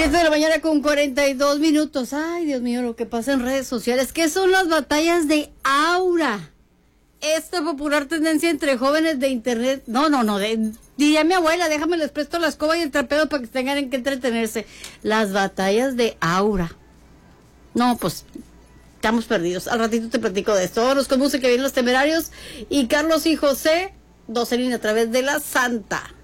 7 de la mañana con 42 minutos. Ay, Dios mío, lo que pasa en redes sociales. ¿Qué son las batallas de aura? Esta popular tendencia entre jóvenes de internet. Diría mi abuela, déjame les presto la escoba y el trapeo para que tengan que entretenerse. Las batallas de aura. No, pues estamos perdidos. Al ratito te platico de esto. Vámonos con música que vienen Los Temerarios y Carlos y José, 12 líneas a través de la Santa.